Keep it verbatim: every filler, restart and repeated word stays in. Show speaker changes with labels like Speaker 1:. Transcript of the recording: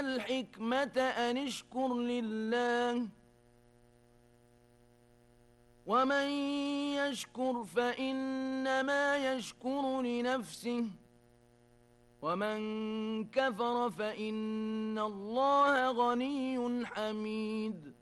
Speaker 1: الحكمة أن اشكر لله ومن يشكر فإنما يشكر لنفسه ومن كفر فإن الله غني حميد